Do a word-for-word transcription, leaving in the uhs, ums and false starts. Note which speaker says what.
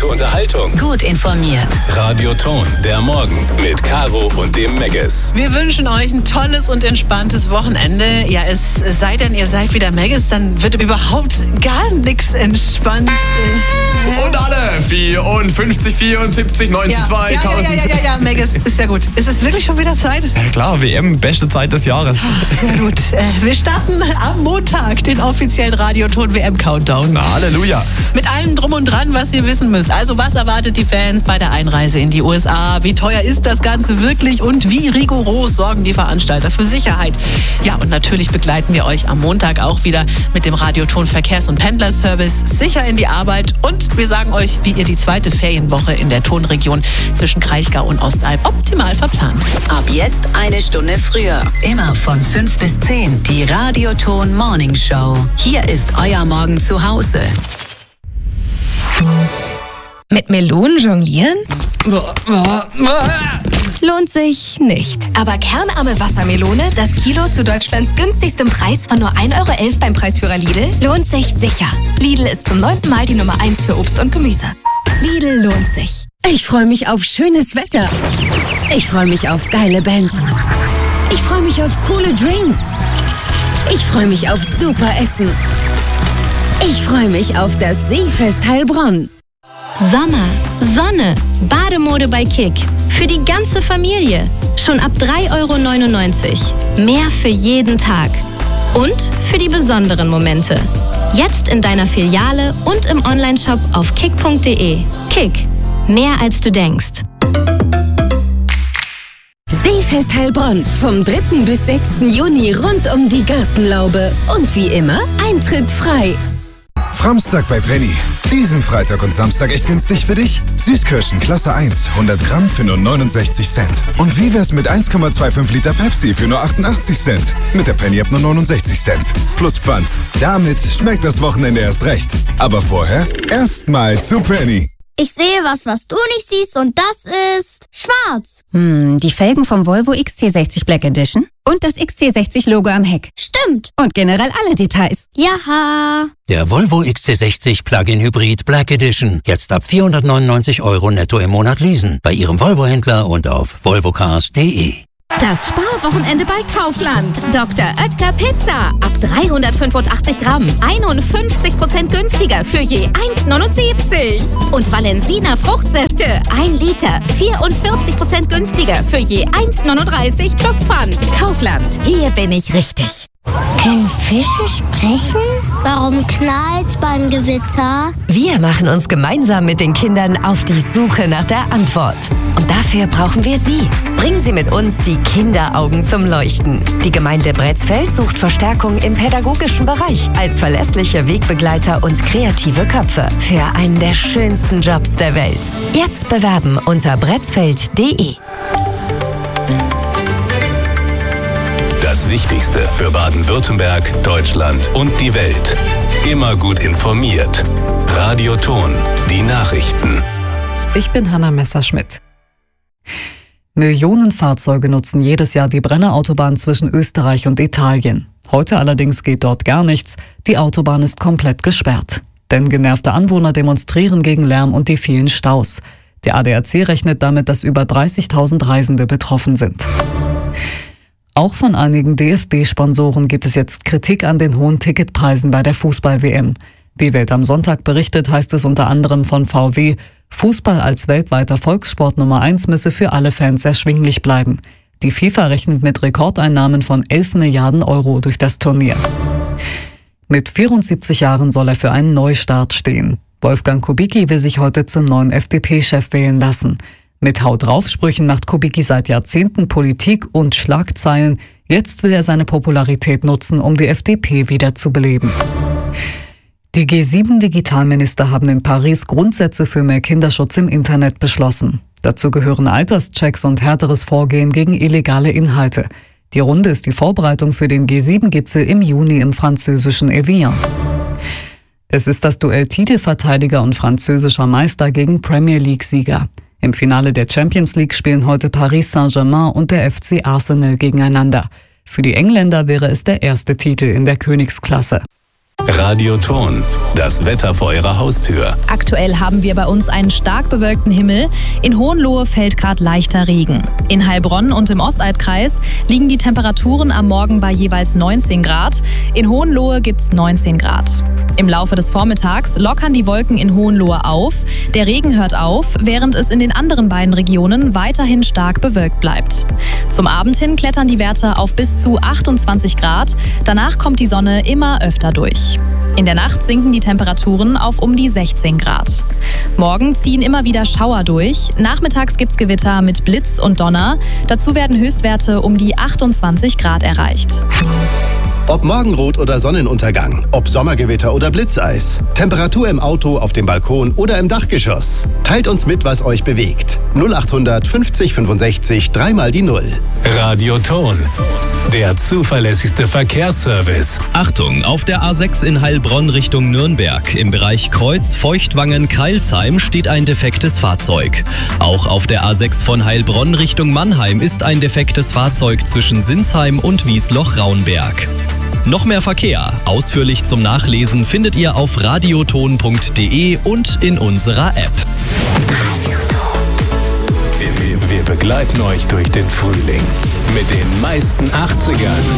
Speaker 1: Gute Unterhaltung.
Speaker 2: Gut informiert.
Speaker 1: Radio Ton, der Morgen mit Caro und dem Megis.
Speaker 3: Wir wünschen euch ein tolles und entspanntes Wochenende. Ja, es sei denn, ihr seid wieder Megis, dann wird überhaupt gar nichts entspannt.
Speaker 4: Und alle vierundfünfzig, vierundsiebzig, neunzig,
Speaker 3: ja,
Speaker 4: zweitausend.
Speaker 3: Ja, ja, ja, ja, ja, Megis, ist ja gut. Ist es wirklich schon wieder Zeit?
Speaker 4: Ja klar, W M, beste Zeit des Jahres.
Speaker 3: Ja gut, wir starten am Montag den offiziellen Radioton-W M-Countdown.
Speaker 4: Na, Halleluja.
Speaker 3: Mit allem drum und dran, was ihr wissen müsst. Also was erwartet die Fans bei der Einreise in die U S A? Wie teuer ist das Ganze wirklich? Und wie rigoros sorgen die Veranstalter für Sicherheit? Ja, und natürlich begleiten wir euch am Montag auch wieder mit dem Radioton Verkehrs- und Pendlerservice sicher in die Arbeit. Und wir sagen euch, wie ihr die zweite Ferienwoche in der Tonregion zwischen Kraichgau und Ostalb optimal verplant.
Speaker 2: Ab jetzt eine Stunde früher. Immer von fünf bis zehn. Die Radioton Morning Show. Hier ist euer Morgen zu Hause.
Speaker 5: Mit Melonen jonglieren? Lohnt sich nicht. Aber kernarme Wassermelone, das Kilo zu Deutschlands günstigstem Preis von nur ein Euro elf beim Preisführer Lidl, lohnt sich sicher. Lidl ist zum neunten Mal die Nummer eins für Obst und Gemüse. Lidl lohnt sich.
Speaker 6: Ich freue mich auf schönes Wetter. Ich freue mich auf geile Bands. Ich freue mich auf coole Drinks. Ich freue mich auf super Essen. Ich freue mich auf das Seefest Heilbronn.
Speaker 7: Sommer, Sonne, Bademode bei Kick. Für die ganze Familie. Schon ab drei Euro neunundneunzig. Mehr für jeden Tag. Und für die besonderen Momente. Jetzt in deiner Filiale und im Onlineshop auf kick punkt de. Kick. Mehr als du denkst.
Speaker 6: Seefest Heilbronn. Vom dritten bis sechsten Juni rund um die Gartenlaube. Und wie immer, Eintritt frei.
Speaker 8: Framstag bei Penny. Diesen Freitag und Samstag echt günstig für dich? Süßkirschen Klasse eins, hundert Gramm für nur neunundsechzig Cent. Und wie wär's mit eins Komma fünfundzwanzig Liter Pepsi für nur achtundachtzig Cent? Mit der Penny ab nur neunundsechzig Cent. Plus Pfand. Damit schmeckt das Wochenende erst recht. Aber vorher erstmal zu Penny.
Speaker 9: Ich sehe was, was du nicht siehst, und das ist schwarz.
Speaker 10: Hm, die Felgen vom Volvo X C sechzig Black Edition und das X C sechzig Logo am Heck.
Speaker 9: Stimmt.
Speaker 10: Und generell alle Details.
Speaker 9: Jaha.
Speaker 11: Der Volvo X C sechzig Plug-in Hybrid Black Edition. Jetzt ab vierhundertneunundneunzig Euro netto im Monat leasen. Bei Ihrem Volvo-Händler und auf volvocars punkt de.
Speaker 5: Das Sparwochenende bei Kaufland. Doktor Oetker Pizza. Ab dreihundertfünfundachtzig Gramm. einundfünfzig Prozent günstiger für je eins neunundsiebzig. Und Valensina Fruchtsäfte. ein Liter. vierundvierzig Prozent günstiger für je eins neununddreißig plus Pfand. Kaufland. Hier bin ich richtig.
Speaker 9: Können Fische sprechen? Warum knallt's beim Gewitter?
Speaker 12: Wir machen uns gemeinsam mit den Kindern auf die Suche nach der Antwort. Und dafür brauchen wir Sie. Bringen Sie mit uns die Kinderaugen zum Leuchten. Die Gemeinde Bretzfeld sucht Verstärkung im pädagogischen Bereich als verlässliche Wegbegleiter und kreative Köpfe für einen der schönsten Jobs der Welt. Jetzt bewerben unter bretzfeld punkt de.
Speaker 1: Das Wichtigste für Baden-Württemberg, Deutschland und die Welt. Immer gut informiert. Radio Ton, die Nachrichten.
Speaker 13: Ich bin Hanna Messerschmidt. Millionen Fahrzeuge nutzen jedes Jahr die Brennerautobahn zwischen Österreich und Italien. Heute allerdings geht dort gar nichts. Die Autobahn ist komplett gesperrt. Denn genervte Anwohner demonstrieren gegen Lärm und die vielen Staus. Der A D A C rechnet damit, dass über dreißigtausend Reisende betroffen sind. Auch von einigen D F B-Sponsoren gibt es jetzt Kritik an den hohen Ticketpreisen bei der Fußball-W M. Wie Welt am Sonntag berichtet, heißt es unter anderem von V W, Fußball als weltweiter Volkssport Nummer eins müsse für alle Fans erschwinglich bleiben. Die FIFA rechnet mit Rekordeinnahmen von elf Milliarden Euro durch das Turnier. Mit vierundsiebzig Jahren soll er für einen Neustart stehen. Wolfgang Kubicki will sich heute zum neuen F D P-Chef wählen lassen. Mit Haut-drauf-Sprüchen macht Kubicki seit Jahrzehnten Politik und Schlagzeilen. Jetzt will er seine Popularität nutzen, um die F D P wieder zu beleben. Die G sieben Digitalminister haben in Paris Grundsätze für mehr Kinderschutz im Internet beschlossen. Dazu gehören Alterschecks und härteres Vorgehen gegen illegale Inhalte. Die Runde ist die Vorbereitung für den G sieben Gipfel im Juni im französischen Evian. Es ist das Duell Titelverteidiger und französischer Meister gegen Premier League-Sieger. Im Finale der Champions League spielen heute Paris Saint-Germain und der F C Arsenal gegeneinander. Für die Engländer wäre es der erste Titel in der Königsklasse.
Speaker 1: Radioton, das Wetter vor Ihrer Haustür.
Speaker 14: Aktuell haben wir bei uns einen stark bewölkten Himmel. In Hohenlohe fällt gerade leichter Regen. In Heilbronn und im Ostalbkreis liegen die Temperaturen am Morgen bei jeweils neunzehn Grad. In Hohenlohe gibt's neunzehn Grad. Im Laufe des Vormittags lockern die Wolken in Hohenlohe auf. Der Regen hört auf, während es in den anderen beiden Regionen weiterhin stark bewölkt bleibt. Zum Abend hin klettern die Werte auf bis zu achtundzwanzig Grad. Danach kommt die Sonne immer öfter durch. In der Nacht sinken die Temperaturen auf um die sechzehn Grad. Morgen ziehen immer wieder Schauer durch. Nachmittags gibt's Gewitter mit Blitz und Donner. Dazu werden Höchstwerte um die achtundzwanzig Grad erreicht.
Speaker 15: Ob Morgenrot oder Sonnenuntergang, ob Sommergewitter oder Blitzeis, Temperatur im Auto, auf dem Balkon oder im Dachgeschoss. Teilt uns mit, was euch bewegt. null achthundert fünfzig fünfundsechzig, dreimal die Null.
Speaker 1: Radioton, der zuverlässigste Verkehrsservice.
Speaker 16: Achtung, auf der A sechs in Heilbronn Richtung Nürnberg. Im Bereich Kreuz Feuchtwangen-Keilsheim steht ein defektes Fahrzeug. Auch auf der A sechs von Heilbronn Richtung Mannheim ist ein defektes Fahrzeug zwischen Sinsheim und Wiesloch-Raunberg. Noch mehr Verkehr, ausführlich zum Nachlesen, findet ihr auf radioton punkt de und in unserer App.
Speaker 1: Wir, wir begleiten euch durch den Frühling mit den meisten achtzigern.